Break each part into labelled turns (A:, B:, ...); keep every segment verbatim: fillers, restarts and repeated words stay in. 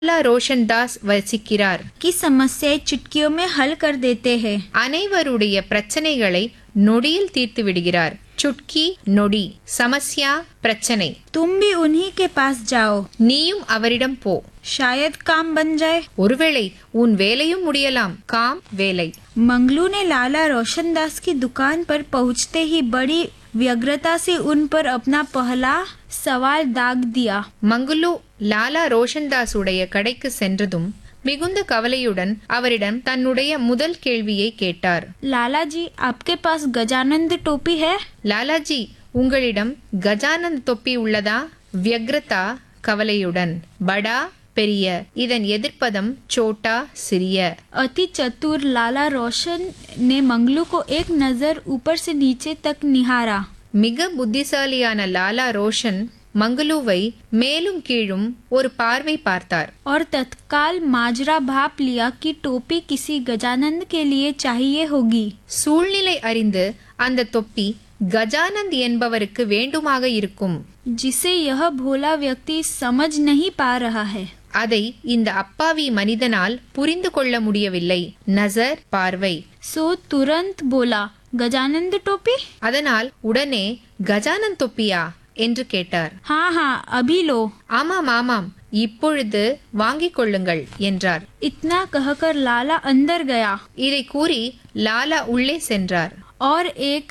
A: லாலா ரோஷன் தாஸ் வசிக்கிறார்.
B: की समस्याएं चुटकियों में हल कर देते हैं.
A: அனைவருடைய பிரச்சனைகளை நொடியில் தீர்த்து விடுகிறார். சுட்கி நொடி, சமஸ்யா பிரச்சனை.
B: तुम भी उन्हीं के पास जाओ,
A: நீயும் அவரிடம் போ,
B: शायद काम बन जाए.
A: ஒருவேளை உன் வேலையும் முடியலாம். காம் வேலை.
B: मंगलू ने लाला रोशनदास की दुकान पर पहुंचते ही बड़ी व्यग्रता से उन पर अपना पहला सवाल दाग दिया.
A: மங்குலு லாலா ரோஷன்தாஸ் உடைய கடைக்கு சென்றதும் மிகுந்த கவலையுடன் அவரிடம் தன்னுடைய முதல் கேள்வியை கேட்டார்.
B: लाला जी, आपके पास गजानंद टोपी है?
A: லாலாஜி, உங்களிடம் கஜானந்த் தொப்பி உள்ளதா? வியக்ரதா கவலையுடன். படா பெரிய, இதன் எதிர்ப்பதம் சோட்டா சிறிய.
B: अति चतुर लाला रोशन ने मंगलू को एक नजर ऊपर से नीचे तक निहारा.
A: மிக புத்திசாலியான லாலா ரோஷன் மங்குலுவை மேலும் கீழும் ஒரு பார்வை பார்த்தார்.
B: और तत्काल माजरा भाप लिया कि टोपी किसी गजानंद के लिए चाहिए होगी.
A: சூழ்நிலை அறிந்து அந்த தொப்பி கஜானந்த் என்பவருக்கு வேண்டுமாக இருக்கும்.
B: जिसे यह भोला व्यक्ति समझ नहीं पा रहा है.
A: அதை இந்த அப்பாவி மனிதனால் புரிந்து கொள்ள முடியவில்லை. நசர் பார்வை.
B: सो तुरंत बोला, गजानंद टोपी?
A: அதனால் உடனே கஜானந்த் தொப்பியா என்று கேட்டார்.
B: हाँ हाँ अभी लो.
A: ஆமாம் ஆமாம், இப்பொழுது வாங்கிக் கொள்ளுங்கள் என்றார்.
B: इतना कहकर लाला अंदर गया
A: இதை கூறி லாலா உள்ளே சென்றார்.
B: और एक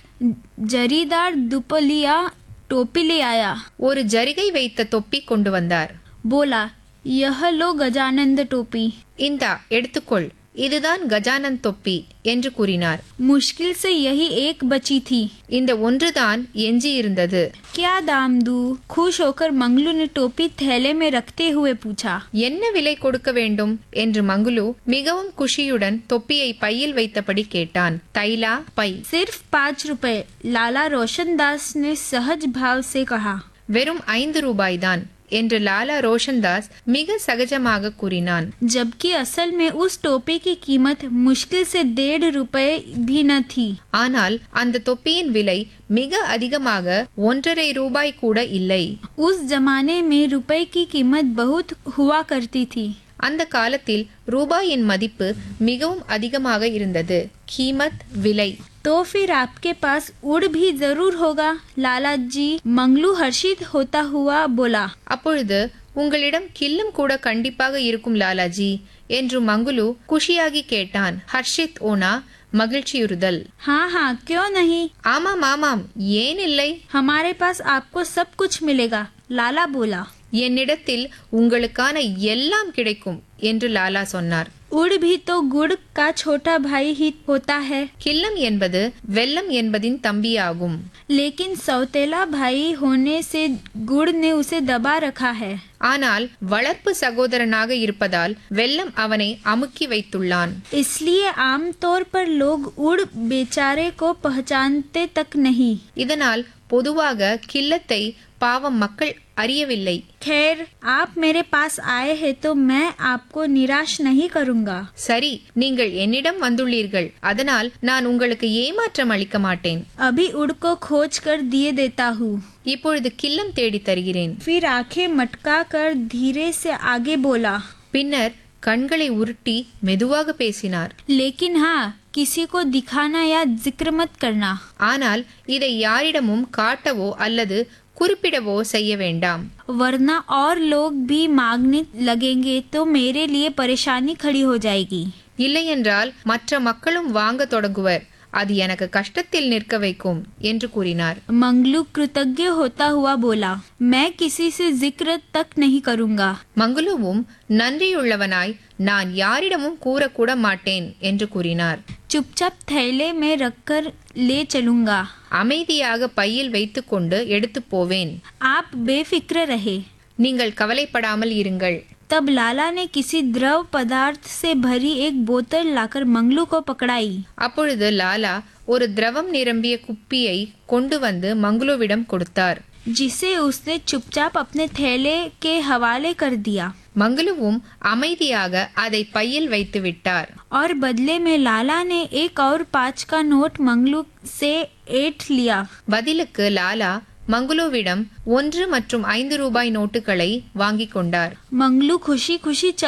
B: जरीदार दुपलिया टोपी ले आया.
A: ஒரு ஜரிகை வைத்த தொப்பி கொண்டு வந்தார்.
B: बोला, यह लो गजानंद टोपी.
A: இந்தா எடுத்துக்கொள், இதுதான் கஜானந்த் தொப்பி என்று கூறினார்.
B: मुश्किल से यही एक बची थी.
A: இந்த ஒன்றுதான் எஞ்சி இருந்தது.
B: क्या दाम दूं? खुश होकर मंगलू ने टोपी थैले में रखते हुए पूछा.
A: என்ன விலை கொடுக்க வேண்டும் என்று மங்குலு மிகவும் குஷியுடன் தொப்பியை பையில் வைத்தபடி கேட்டான். தைலா பை.
B: सिर्फ पाँच रुपए, लाला रोशनदास ने सहज भाव से कहा.
A: வெறும் ஐந்து ரூபாய்தான் என்று லாலா ரோஷன்தாஸ் மிக சகஜமாக கூறினான்.
B: जबकि असल में उस टोपी की कीमत मुश्किल से डेढ़ रुपए भी न थी.
A: ஆனால் அந்த தொப்பியின் விலை மிக அதிகமாக ஒன்றரை ரூபாய் கூட இல்லை.
B: उस जमाने में रुपए की कीमत बहुत हुआ करती थी.
A: அந்த காலத்தில் ரூபாயின் மதிப்பு மிகவும் அதிகமாக இருந்தது. கீமத் விலை.
B: तो फिर आपके पास उड़ भी जरूर होगा, लाला जी. मंगलू हर्षित होता हुआ बोला.
A: அப்பொழுது உங்களிடம் கில்லும் கூட கண்டிப்பாக இருக்கும் லாலாஜி என்று மங்குலு குஷியாகி கேட்டான். ஹர்ஷித் ஓனா மகிழ்ச்சியுறுதல்.
B: हाँ हाँ क्यों नहीं,
A: ஆமாம் ஆமாம், ஏன் இல்லை?
B: हमारे पास आपको सब कुछ मिलेगा, लाला बोला.
A: என்னிடத்தில் உங்களுக்கான எல்லாம் கிடைக்கும் என்று லாலா சொன்னார்.
B: उड़ भी तो गुड़ का छोटा भाई ही होता है.
A: கில்லம் என்பது வெல்லம் என்பதின் தம்பியாகும்.
B: लेकिन सौतेला भाई होने से गुड़ ने उसे दबा रखा है.
A: ஆனால் வளர்ப்பு சகோதரனாக இருப்பதால் வெல்லம் அவனை அமுக்கி வைத்துள்ளான்.
B: इसलिए आमतौर पर लोग उड़ बेचारे को पहचानते तक नहीं.
A: இதனால் பொதுவாக கில்லத்தை பாவம் மக்கள் அறியவில்லை.
B: खैर, आप मेरे पास आए हैं तो मैं आपको निराश नहीं करूंगा.
A: சரி, நீங்கள் என்னிடம் வந்துள்ளீர்கள், அதனால் நான் உங்களுக்கு ஏமாற்றம் அளிக்க மாட்டேன்.
B: अभी उड़ को खोज कर दिए देता हूँ.
A: இப்பொழுது கில்லம் தேடி தருகிறேன்.
B: फिर आंखें मटका कर धीरे से आगे बोला.
A: பின்னர் கண்களை உருட்டி மெதுவாக பேசினார்.
B: लेकिन हाँ, किसी को दिखाना या जिक्र मत करना.
A: ஆனால் இதை யாரிடமும் காட்டவோ அல்லது குறிப்பிடவோ செய்ய வேண்டாம்.
B: वरना और लोग भी मांगने लगेंगे तो मेरे लिए परेशानी खड़ी हो जाएगी.
A: இல்லையென்றால் மற்ற மக்களும் வாங்க தொடங்குவர், அது எனக்கு கஷ்டத்தில் நிற்க வைக்கும் என்று கூறினார்.
B: मंगलू कृतज्ञ होता हुआ बोला, मैं किसी से जिक्र तक नहीं करूंगा.
A: மங்குலுவும் நன்றியுள்ளவனாய் நான் யாரிடமும் கூறக்கூட மாட்டேன் என்று கூறினார்.
B: चुपचाप थैले में रखकर ले चलूंगा.
A: அமைதியாக பையில் வைத்துக்கொண்டு எடுத்து போவேன்.
B: आप बेफिक्र रहे.
A: நீங்கள் கவலைப்படாமல் இருங்கள்.
B: तब लाला ने किसी द्रव पदार्थ से भरी एक बोतल लाकर मंगलू को पकड़ाई.
A: அப்பொழுது லாலா ஒரு திரவம் நிரம்பிய குப்பியை கொண்டு வந்து மங்குலுவிடம் கொடுத்தார்.
B: जिसे उसने चुपचाप अपने थैले के हवाले कर दिया.
A: மங்குலுவும் அமைதியாக அதை பையில் வைத்து விட்டார்.
B: और बदले में लाला ने एक और पाँच का नोट मंगलू से ऐंठ लिया.
A: பதிலுக்கு லாலா மங்குலுவிடம் ஒன்று மற்றும் ஐந்து ரூபாய் நோட்டுகளை வாங்கிக் கொண்டார்.
B: मंगलू खुशी खुशी